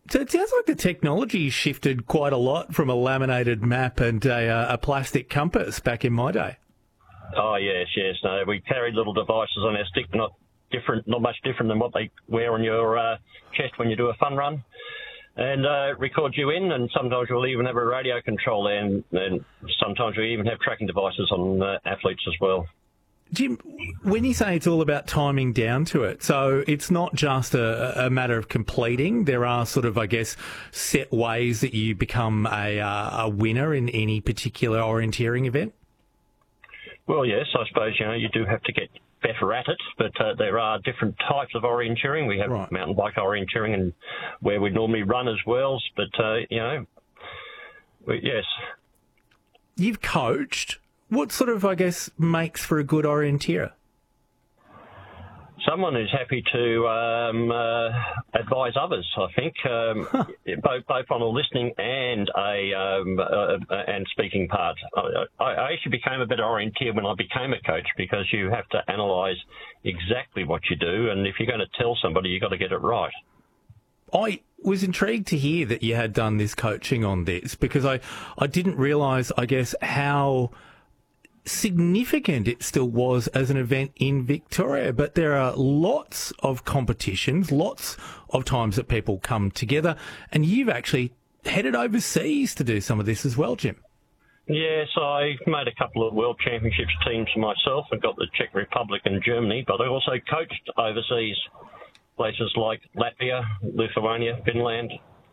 So it sounds like the technology shifted quite a lot from a laminated map and a plastic compass back in my day. Oh, yes. No, we carried little devices on our stick, not much different than what they wear on your chest when you do a fun run, and record you in, and sometimes we'll even have a radio control there, and sometimes we even have tracking devices on athletes as well. Jim, when you say it's all about timing down to it, so it's not just a matter of completing. There are sort of, I guess, set ways that you become a winner in any particular orienteering event? Well, yes, I suppose, you do have to get better at it, but there are different types of orienteering. We have mountain bike orienteering and where we normally run as well, but, yes. You've coached. What sort of, I guess, makes for a good orienteer? Someone who's happy to advise others, I think, both on a listening and and speaking part. I actually became a better orienteer when I became a coach, because you have to analyse exactly what you do, and if you're going to tell somebody, you've got to get it right. I was intrigued to hear that you had done this coaching on this, because I didn't realise, I guess, how significant it still was as an event in Victoria. But there are lots of competitions, lots of times that people come together, and you've actually headed overseas to do some of this as well, Jim. Yes, I made a couple of World Championships teams myself and got the Czech Republic and Germany, but I also coached overseas, places like Latvia, Lithuania, Finland.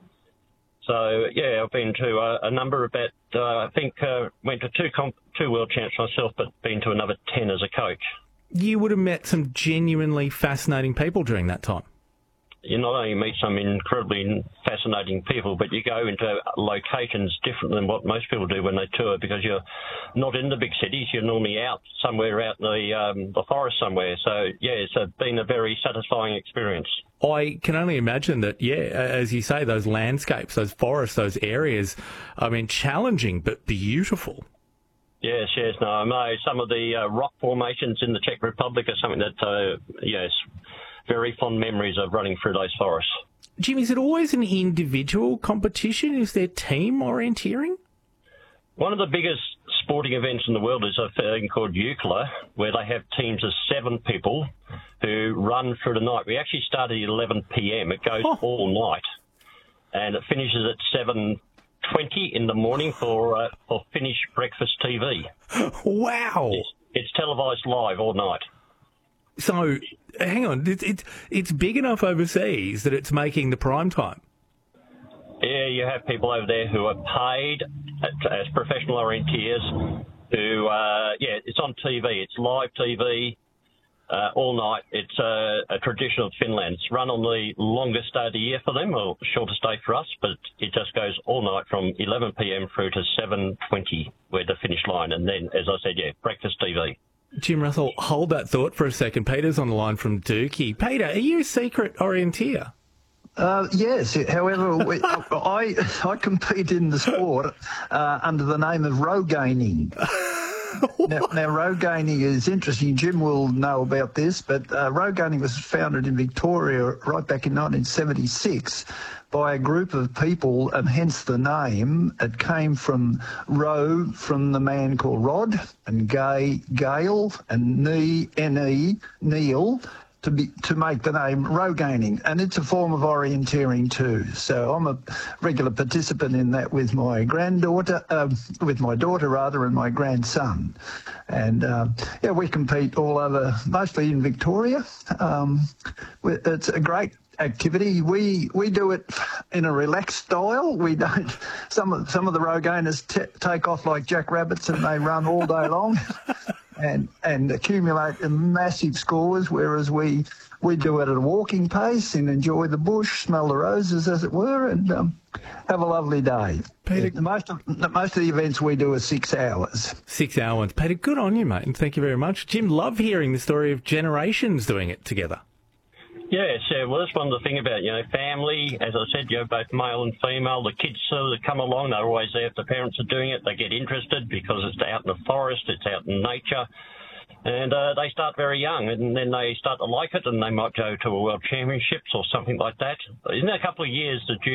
So, yeah, I've been to a number of I think went to two World Champs myself, but been to another 10 as a coach. You would have met some genuinely fascinating people during that time. You not only meet some incredibly fascinating people, but you go into locations different than what most people do when they tour, because you're not in the big cities. You're normally out somewhere out in the forest somewhere. So, yeah, it's been a very satisfying experience. I can only imagine that, yeah, as you say, those landscapes, those forests, those areas, I mean, challenging but beautiful. Yes. No, I know some of the rock formations in the Czech Republic are something that, yes, very fond memories of running through those forests. Jim, is it always an individual competition? Is there team orienteering? One of the biggest sporting events in the world is a thing called UCLA, where they have teams of 7 people who run through the night. We actually start at 11 p.m. It goes all night, and it finishes at 7:20 in the morning for Finnish breakfast TV. Wow! It's televised live all night. So, hang on, it's big enough overseas that it's making the prime time. Yeah, you have people over there who are paid as professional orienteers who, it's on TV. It's live TV all night. It's a tradition of Finland. It's run on the longest day of the year for them, or shortest day for us, but it just goes all night from 11 p.m. through to 7:20, where the finish line. And then, as I said, breakfast TV. Jim Russell, hold that thought for a second. Peter's on the line from Dookie. Peter, are you a secret orienteer? Yes. However, I compete in the sport under the name of row gaining. Now, row gaining is interesting. Jim will know about this, but row gaining was founded in Victoria right back in 1976 by a group of people, and hence the name. It came from row, from the man called Rod, and Gale, and Neil, to make the name row gaining, and it's a form of orienteering too. So I'm a regular participant in that with my daughter, and my grandson. And we compete all over, mostly in Victoria. It's a great activity. We do it in a relaxed style. We don't. Some of the row gainers take off like jackrabbits, and they run all day long. And accumulate massive scores, whereas we do it at a walking pace and enjoy the bush, smell the roses, as it were, and have a lovely day. Peter, most of the events we do are 6 hours. 6 hours. Peter, good on you, mate, and thank you very much. Jim, love hearing the story of generations doing it together. Yes, well, that's one of the things about, family. As I said, both male and female. The kids that come along, they're always there if the parents are doing it. They get interested because it's out in the forest, it's out in nature. And they start very young, and then they start to like it, and they might go to a World Championships or something like that. In a couple of years, the